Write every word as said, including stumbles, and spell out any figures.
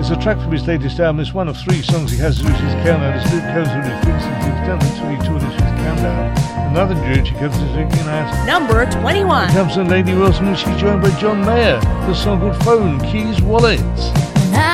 It's a track from his latest album. It's one of three songs he has to do his countdown. It's Luke Combs with his Vincent. He's done the twenty-two of this week's countdown. Another dude she comes to singing out. Number twenty-one. Comes from Lady Wilson, and she's joined by John Mayer. The song called Phone, Keys, Wallets.